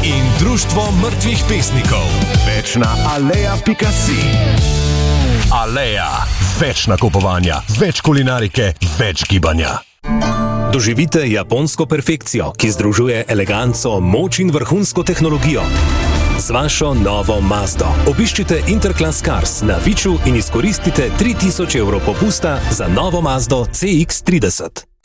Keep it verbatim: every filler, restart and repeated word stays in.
in Društvo mrtvih pesnikov. Več na aleja pika si. Aleja. Več nakupovanja, več kulinarike, več gibanja. Doživite japonsko perfekcijo, ki združuje eleganco, moč in vrhunsko tehnologijo. Z vašo novo Mazdo obiščite Interclass Cars na Viču in izkoristite tri tisoč evrov popusta za novo Mazdo C X trideset.